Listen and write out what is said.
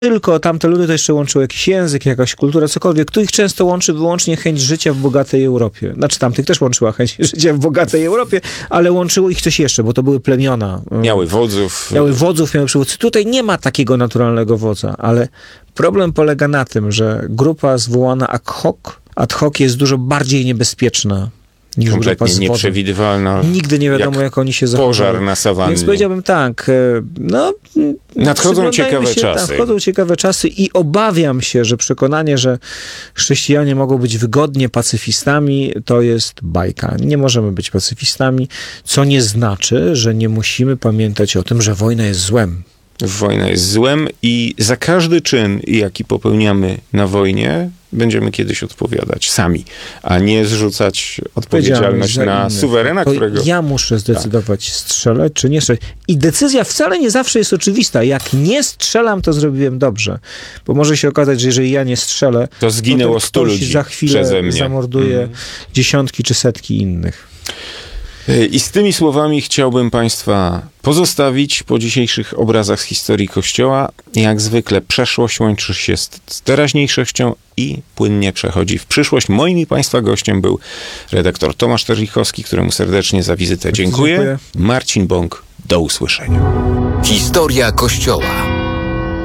tylko tamte ludy to jeszcze łączył jakiś język, jakaś kultura, cokolwiek. Tu ich często łączy wyłącznie chęć życia w bogatej Europie. Znaczy tamtych też łączyła chęć życia w bogatej Europie, ale łączyło ich coś jeszcze, bo to były plemiona. Miały wodzów. Miały przywódców. Tutaj nie ma takiego naturalnego wodza, ale problem polega na tym, że grupa zwołana ad hoc jest dużo bardziej niebezpieczna niż grupa z kompletnie wodzem. nieprzewidywalna. Nigdy nie wiadomo, jak oni się zachowują. Pożar na sawannie. Więc powiedziałbym tak, Nadchodzą ciekawe czasy. Nadchodzą ciekawe czasy i obawiam się, że przekonanie, że chrześcijanie mogą być wygodnie pacyfistami, to jest bajka. Nie możemy być pacyfistami, co nie znaczy, że nie musimy pamiętać o tym, że wojna jest złem. Wojna jest złem i za każdy czyn, jaki popełniamy na wojnie, będziemy kiedyś odpowiadać sami, a nie zrzucać odpowiedzialność na suwerena, którego... Ja muszę zdecydować, strzelać czy nie strzelać. I decyzja wcale nie zawsze jest oczywista. Jak nie strzelam, to zrobiłem dobrze. Bo może się okazać, że jeżeli ja nie strzelę, to zginęło 100 ludzi za chwilę przeze mnie. Zamorduje dziesiątki czy setki innych. I z tymi słowami chciałbym Państwa pozostawić po dzisiejszych obrazach z historii Kościoła. Jak zwykle przeszłość łączy się z teraźniejszością i płynnie przechodzi w przyszłość. Moim i Państwa gościem był redaktor Tomasz Terlikowski, któremu serdecznie za wizytę dziękuję. Marcin Bąk, do usłyszenia. Historia Kościoła.